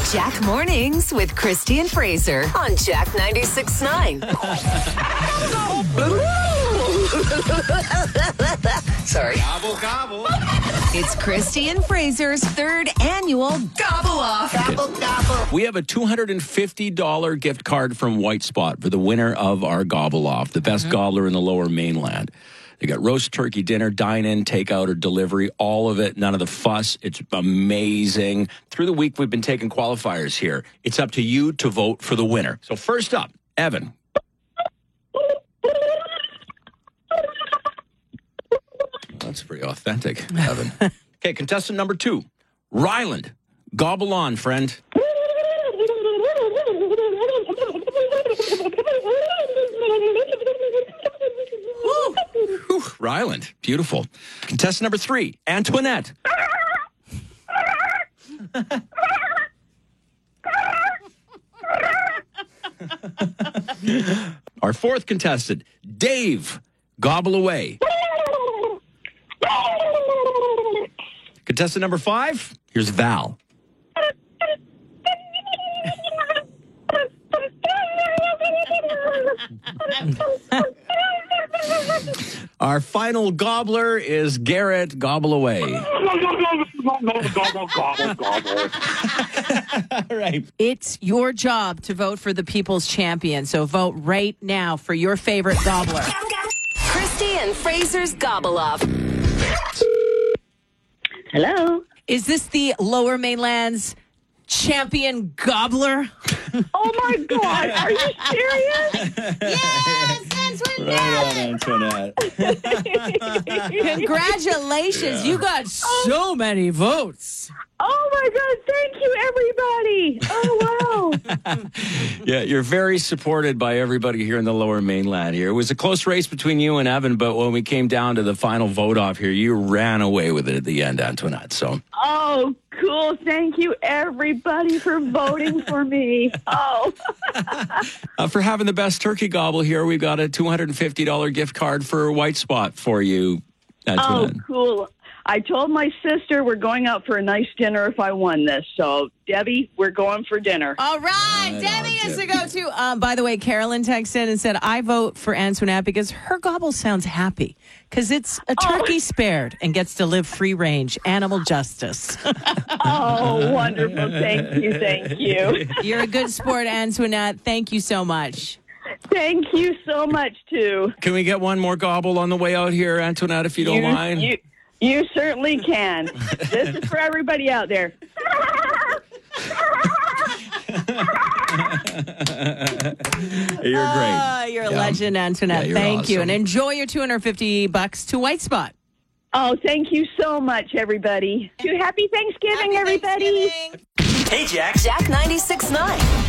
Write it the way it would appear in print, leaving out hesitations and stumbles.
Jack Mornings with Christy and Fraser on Jack 96.9. Sorry. Gobble, gobble. It's Christy and Fraser's third annual Gobble Off. Gobble, gobble. We have a $250 gift card from White Spot for the winner of our Gobble Off, the best gobbler in the Lower Mainland. They got roast turkey dinner, dine-in, takeout, or delivery, all of it, none of the fuss. It's amazing. Through the week, we've been taking qualifiers here. It's up to you to vote for the winner. So first up, Evan. That's pretty authentic, Evan. Okay, contestant number 2, Ryland. Gobble on, friend. Whew, Ryland, beautiful. Contestant number 3, Antoinette. Our 4th contestant, Dave. Gobble away. Contestant number 5, here's Val. Our final gobbler is Garrett. Gobble away. Gobble, gobble, gobble. All right. It's your job to vote for the people's champion. So vote right now for your favorite gobbler. Christy and Fraser's Gobble Off. Hello. Is this the Lower Mainland's champion gobbler? Oh my God. Are you serious? Yes, Antoinette. Right on, Antoinette. Congratulations. You got so many votes. Oh my God. Thank you, everybody. Oh, wow. Yeah, you're very supported by everybody here in the Lower Mainland here. It was a close race between you and Evan, but when we came down to the final vote off here, you ran away with it at the end, Antoinette. So. Oh, cool. Thank you, everybody, for voting for me. Oh. For having the best turkey gobble here, we've got a $250 gift card for White Spot for you, Antoinette. Oh, cool. I told my sister we're going out for a nice dinner if I won this. So, Debbie, we're going for dinner. All right. Debbie is the go-to. By the way, Carolyn texted in and said, I vote for Antoinette because her gobble sounds happy. Because it's a turkey spared and gets to live free range. Animal justice. Oh, wonderful. Thank you. Thank you. You're a good sport, Antoinette. Thank you so much. Thank you so much, too. Can we get one more gobble on the way out here, Antoinette, if you don't mind? You certainly can. This is for everybody out there. You're great. You're a legend, Antoinette. Yeah, Thank you. awesome. And enjoy your $250 to White Spot. Oh, thank you so much, everybody. Happy Thanksgiving, everybody. Hey, Jack. Jack 96.9.